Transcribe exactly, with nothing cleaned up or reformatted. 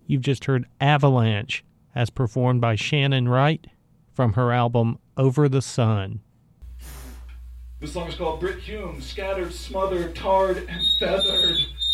You've just heard Avalanche, as performed by Shannon Wright from her album Over the Sun. This song is called Brit Hume, Scattered, Smothered, Tarred, and Feathered.